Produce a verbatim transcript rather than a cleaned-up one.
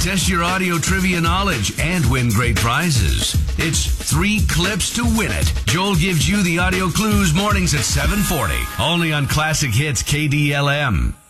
Test your audio trivia knowledge and win great prizes. It's Three Clips to Win It. Joel gives you the audio clues mornings at seven forty. Only on Classic Hits K D L M.